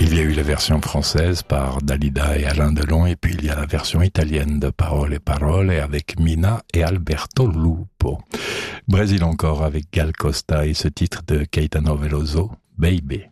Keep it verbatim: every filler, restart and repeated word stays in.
Il y a eu la version française par Dalida et Alain Delon, et puis il y a la version italienne de Parole et Parole avec Mina et Alberto Lupo. Brésil encore avec Gal Costa et ce titre de Caetano Veloso, Baby.